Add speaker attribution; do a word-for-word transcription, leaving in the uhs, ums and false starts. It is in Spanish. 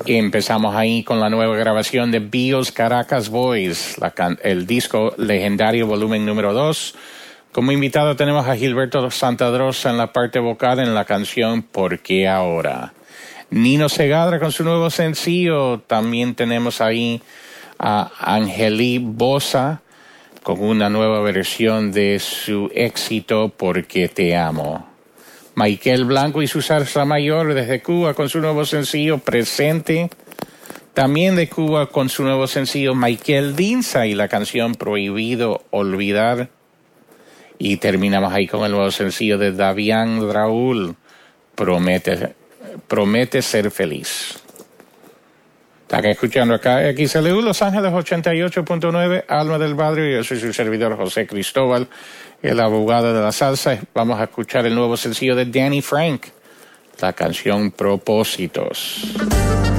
Speaker 1: que empezamos ahí con la nueva grabación de Bios Caracas Boys, la can- el disco legendario volumen número dos. Como invitado tenemos a Gilberto Santa Rosa en la parte vocal en la canción ¿Por qué ahora? Nino Segadra con su nuevo sencillo. También tenemos ahí a Angeli Boza con una nueva versión de su éxito Porque te amo. Michael Blanco y su salsa mayor desde Cuba con su nuevo sencillo Presente. También de Cuba con su nuevo sencillo Michael Dinsa y la canción Prohibido Olvidar. Y terminamos ahí con el nuevo sencillo de Davián Raúl, Promete, Promete ser feliz. Están escuchando acá X L U Los Ángeles ochenta y ocho punto nueve, Alma del Barrio. Yo soy su servidor José Cristóbal, el abogado de la salsa. Vamos a escuchar el nuevo sencillo de Danny Frank, la canción Propósitos.